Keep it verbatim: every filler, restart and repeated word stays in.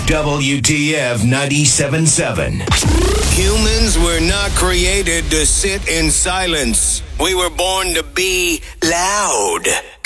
W T F ninety-seven point seven. Humans were not created to sit in silence. We were born to be loud.